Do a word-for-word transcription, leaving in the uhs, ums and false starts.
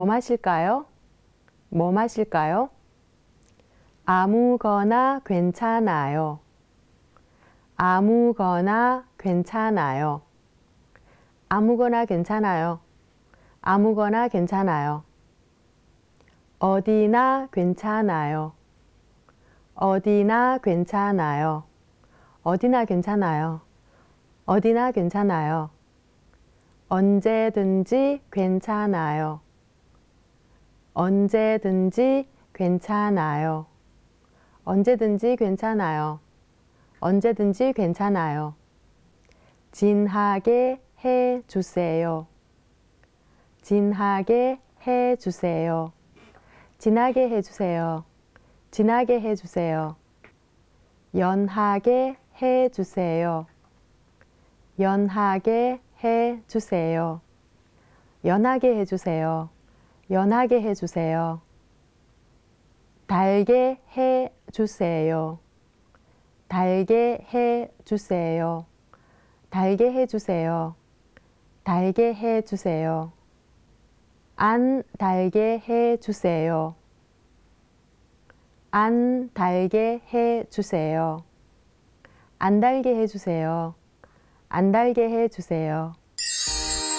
뭐 마실까요? 뭐 마실까요? 아무거나 괜찮아요. 아무거나 괜찮아요. 아무거나 괜찮아요. 아무거나 괜찮아요. 어디나 괜찮아요. 어디나 괜찮아요. 어디나 괜찮아요. 어디나 괜찮아요. 언제든지 괜찮아요. 언제든지 괜찮아요. 언제든지 괜찮아요. 언제든지 괜찮아요. 진하게 해 주세요. 진하게 해 주세요. 진하게 해 주세요. 진하게 해 주세요. 연하게 해 주세요. 연하게 해 주세요. 연하게 해 주세요. 연하게 해 주세요. 달게 해 주세요. 달게 해 주세요. 달게 해 주세요. 달게 해 주세요. 안 달게 해 주세요. 안 달게 해 주세요. 안 달게 해 주세요. 안 달게 해 주세요.